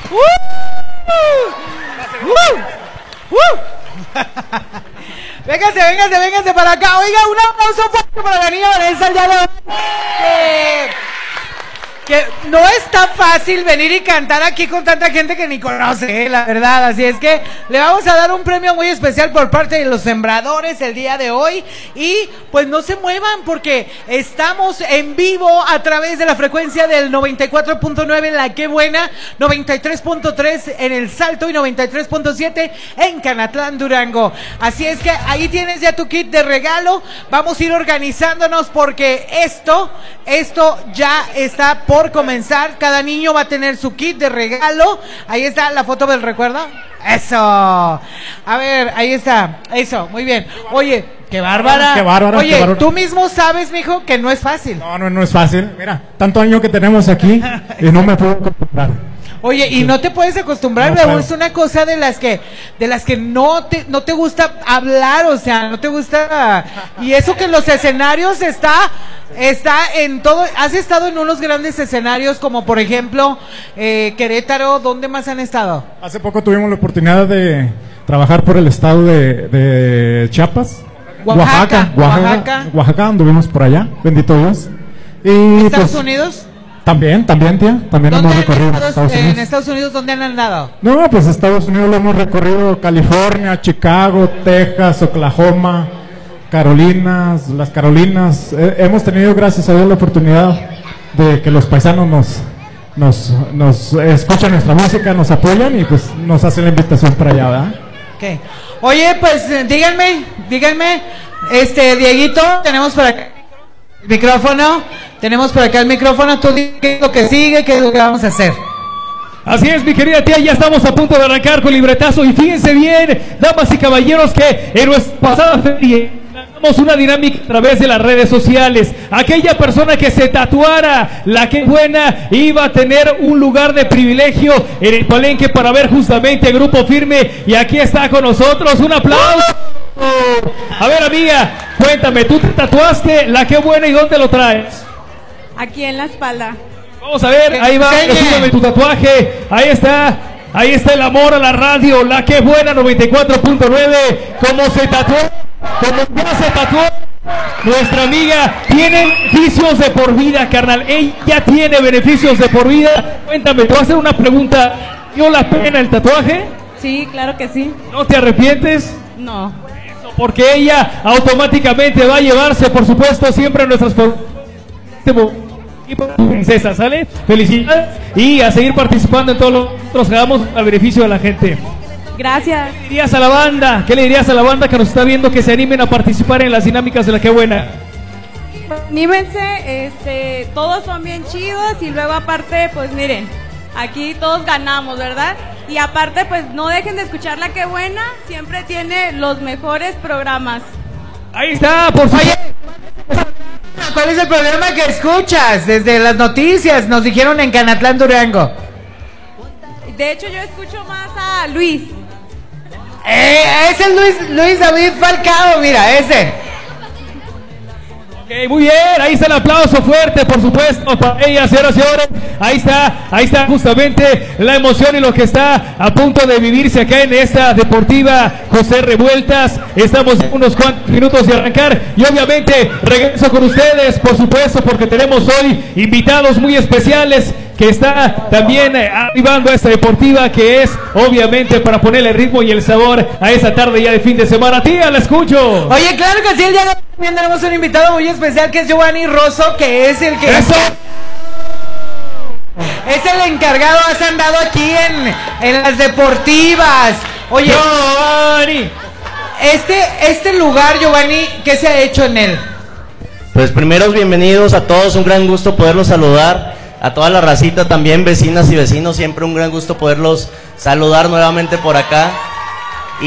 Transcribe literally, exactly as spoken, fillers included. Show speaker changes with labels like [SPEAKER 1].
[SPEAKER 1] ¡Uh! ¡Uh! ¡Uh! Véngase, véngase, véngase para acá. Oiga, un aplauso fuerte para la niña Vanessa el día de hoy. Eh, que no está fácil venir y cantar aquí con tanta gente que ni conoce, la verdad. Así es que le vamos a dar un premio muy especial por parte de los sembradores el día de hoy. Y pues no se muevan porque estamos en vivo a través de la frecuencia del noventa y cuatro punto nueve en La Qué Buena, noventa y tres punto tres en El Salto y noventa y tres punto siete en Canatlán, Durango. Así es que ahí tienes ya tu kit de regalo. Vamos a ir organizándonos porque esto, esto ya está por Por comenzar. Cada niño va a tener su kit de regalo. Ahí está la foto del recuerdo. Eso. A ver, ahí está. Eso, muy bien. Oye, qué bárbara.
[SPEAKER 2] Qué bárbara.
[SPEAKER 1] Oye,
[SPEAKER 2] qué bárbara.
[SPEAKER 1] tú mismo sabes, mijo, que no es fácil.
[SPEAKER 2] No, no, no es fácil. Mira, tanto año que tenemos aquí y no me puedo acostumbrar.
[SPEAKER 1] Oye, y no te puedes acostumbrar,
[SPEAKER 2] No,
[SPEAKER 1] pero
[SPEAKER 2] claro.
[SPEAKER 1] es una cosa de las que de las que no te no te gusta hablar, o sea, no te gusta. Y eso que en los escenarios está está en todo. Has estado en unos grandes escenarios como por ejemplo eh, Querétaro. ¿Dónde más han estado?
[SPEAKER 2] Hace poco tuvimos la oportunidad de trabajar por el estado de, de Chiapas,
[SPEAKER 1] Oaxaca,
[SPEAKER 2] Oaxaca,
[SPEAKER 1] Oaxaca.
[SPEAKER 2] Oaxaca, Oaxaca, anduvimos por allá, bendito Dios. Y
[SPEAKER 1] ¿Estados
[SPEAKER 2] pues,
[SPEAKER 1] Unidos?
[SPEAKER 2] También, también, tía, también
[SPEAKER 1] ¿Dónde
[SPEAKER 2] hemos
[SPEAKER 1] han
[SPEAKER 2] recorrido
[SPEAKER 1] estado,
[SPEAKER 2] Estados Unidos.
[SPEAKER 1] en Estados Unidos? ¿Dónde han andado?
[SPEAKER 2] No, pues Estados Unidos lo hemos recorrido: California, Chicago, Texas, Oklahoma, Carolinas, las Carolinas. Eh, hemos tenido, gracias a Dios, la oportunidad de que los paisanos nos, nos, nos escuchan nuestra música, nos apoyan y pues nos hacen la invitación para allá, ¿verdad?
[SPEAKER 1] Okay. Oye, pues eh, díganme, díganme, este, Dieguito, tenemos por acá el micrófono, tenemos por acá el micrófono, tú di qué es lo que sigue, qué es lo que vamos a hacer.
[SPEAKER 3] Así es, mi querida tía, ya estamos a punto de arrancar con libretazo y fíjense bien, damas y caballeros, que en nuestra pasada feria lanzamos una dinámica a través de las redes sociales. Aquella persona que se tatuara La Qué Buena iba a tener un lugar de privilegio en el palenque para ver justamente el Grupo Firme, y aquí está con nosotros. Un aplauso. A ver, amiga, cuéntame, ¿tú te tatuaste La Qué Buena y dónde lo traes?
[SPEAKER 4] Aquí en la espalda.
[SPEAKER 3] Vamos a ver, ahí va, resúmeme tu tatuaje. Ahí está, ahí está el amor a la radio, La Qué Buena, noventa y cuatro punto nueve. ¿Cómo se tatuó? ¿Cómo ya se tatuó? Nuestra amiga tiene beneficios de por vida, carnal. Ella tiene beneficios de por vida. Cuéntame, te voy a hacer una pregunta. ¿Dio la pena el tatuaje?
[SPEAKER 4] Sí, claro que sí.
[SPEAKER 3] ¿No te arrepientes?
[SPEAKER 4] No.
[SPEAKER 3] Porque ella automáticamente va a llevarse, por supuesto, siempre a nuestras princesas, ¿sale? Felicidades y a seguir participando en todo lo que nosotros hagamos a beneficio de la gente.
[SPEAKER 4] Gracias.
[SPEAKER 3] ¿Qué le dirías a la banda? ¿Qué le dirías a la banda que nos está viendo que se animen a participar en las dinámicas de La Qué Buena?
[SPEAKER 4] Anímense, este, todos son bien chidos y luego aparte, pues miren, aquí todos ganamos, ¿verdad? Y aparte, pues no dejen de escuchar La Qué Buena, siempre tiene los mejores programas.
[SPEAKER 3] Ahí está, por supuesto.
[SPEAKER 1] ¿Cuál es el programa que escuchas? Desde las noticias, nos dijeron en Canatlán, Durango.
[SPEAKER 4] De hecho, yo escucho más a Luis.
[SPEAKER 1] Eh, ese es Luis, Luis David Falcao, mira, ese.
[SPEAKER 3] Okay, muy bien, ahí está el aplauso fuerte, por supuesto, para ella, señoras y señores. Ahí está, ahí está justamente la emoción y lo que está a punto de vivirse acá en esta deportiva José Revueltas. Estamos unos cuantos minutos de arrancar y obviamente regreso con ustedes, por supuesto, porque tenemos hoy invitados muy especiales que está también eh, arribando a esta deportiva, que es obviamente para ponerle ritmo y el sabor a esa tarde ya de fin de semana. Tía, la escucho.
[SPEAKER 1] Oye, claro que sí, el día de hoy también tenemos un invitado muy especial que es Giovanni Rosso, que es el que...
[SPEAKER 3] ¡Eso!
[SPEAKER 1] Es el encargado, has andado aquí en, en las deportivas. Oye,
[SPEAKER 3] Giovanni.
[SPEAKER 1] Este, este lugar, Giovanni, ¿qué se ha hecho en él?
[SPEAKER 5] Pues primeros bienvenidos a todos, un gran gusto poderlos saludar. A toda la racita también, vecinas y vecinos, siempre un gran gusto poderlos saludar nuevamente por acá.